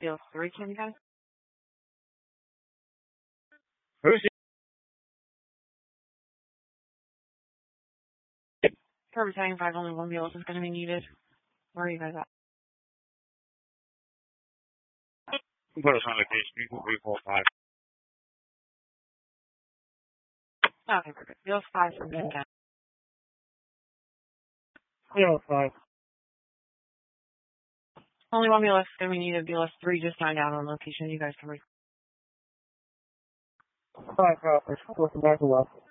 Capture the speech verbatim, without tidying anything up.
Deal three, can you guys? Who's it? For Battalion five, only one Beals is going to be needed. Where are you guys at? Put us on location. three four five. Okay, perfect. Beals five from Ben down. Zero five. Only one B L S is going to be needed. B L S three just signed out on location. You guys can read. Five, five. Looking back a while.